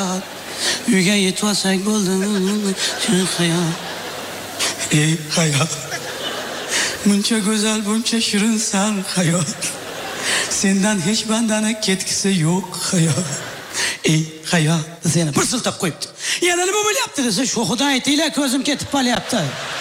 Uyga yetib olsak bo'ldimi shu hayot. Ey hayot, buncha go'zal, buncha shirinsan hayot. Sendan hech bandani ketgisi yo'q hayot. Ey hayot, seni bir siltab qo'yibdi. Yana nima bo'lyapti desa, shu xudo aytinglar, ko'zim ketib qolyapti.